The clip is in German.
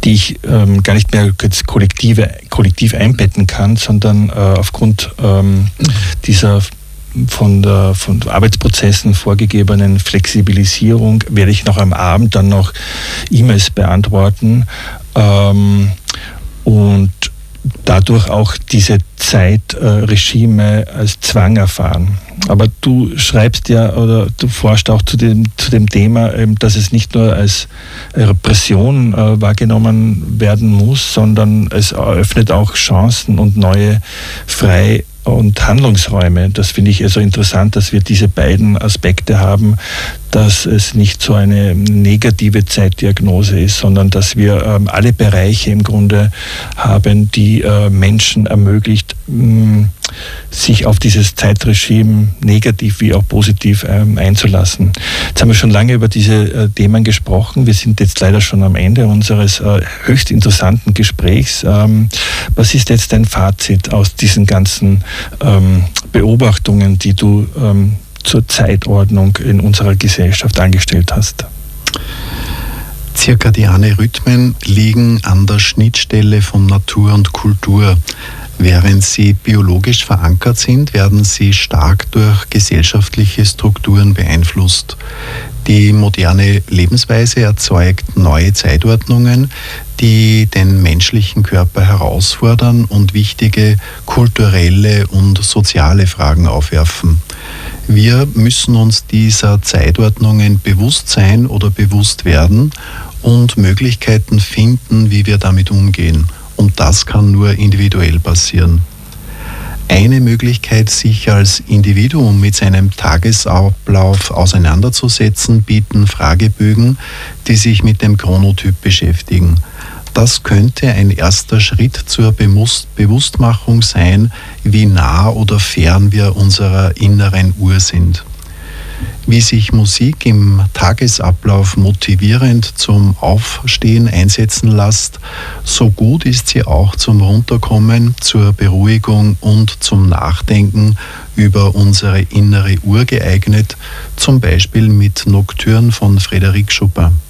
die ich gar nicht mehr jetzt kollektiv einbetten kann, sondern aufgrund dieser von Arbeitsprozessen vorgegebenen Flexibilisierung werde ich noch am Abend dann noch E-Mails beantworten und dadurch auch diese Zeitregime als Zwang erfahren. Aber du schreibst ja oder du forschst auch zu dem Thema, dass es nicht nur als Repression wahrgenommen werden muss, sondern es eröffnet auch Chancen und neue und Handlungsräume. Das finde ich so interessant, dass wir diese beiden Aspekte haben, dass es nicht so eine negative Zeitdiagnose ist, sondern dass wir alle Bereiche im Grunde haben, die Menschen ermöglicht, sich auf dieses Zeitregime negativ wie auch positiv einzulassen. Jetzt haben wir schon lange über diese Themen gesprochen. Wir sind jetzt leider schon am Ende unseres höchst interessanten Gesprächs. Was ist jetzt dein Fazit aus diesen ganzen Beobachtungen, die du zur Zeitordnung in unserer Gesellschaft angestellt hast? Zirkadiane Rhythmen liegen an der Schnittstelle von Natur und Kultur. Während sie biologisch verankert sind, werden sie stark durch gesellschaftliche Strukturen beeinflusst. Die moderne Lebensweise erzeugt neue Zeitordnungen, die den menschlichen Körper herausfordern und wichtige kulturelle und soziale Fragen aufwerfen. Wir müssen uns dieser Zeitordnungen bewusst sein oder bewusst werden und Möglichkeiten finden, wie wir damit umgehen. Und das kann nur individuell passieren. Eine Möglichkeit, sich als Individuum mit seinem Tagesablauf auseinanderzusetzen, bieten Fragebögen, die sich mit dem Chronotyp beschäftigen. Das könnte ein erster Schritt zur Bewusstmachung sein, wie nah oder fern wir unserer inneren Uhr sind. Wie sich Musik im Tagesablauf motivierend zum Aufstehen einsetzen lässt, so gut ist sie auch zum Runterkommen, zur Beruhigung und zum Nachdenken über unsere innere Uhr geeignet, zum Beispiel mit Nocturne von Frédéric Chopin.